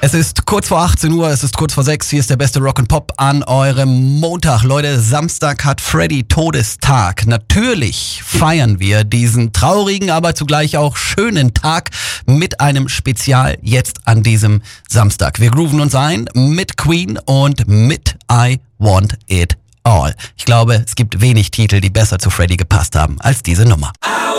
Es ist kurz vor 18 Uhr, es ist kurz vor 6. Hier ist der beste Rock and Pop an eurem Montag. Leute, Samstag hat Freddy Todestag. Natürlich feiern wir diesen traurigen, aber zugleich auch schönen Tag mit einem Spezial jetzt an diesem Samstag. Wir grooven uns ein mit Queen und mit I Want It All. Ich glaube, es gibt wenig Titel, die besser zu Freddy gepasst haben als diese Nummer.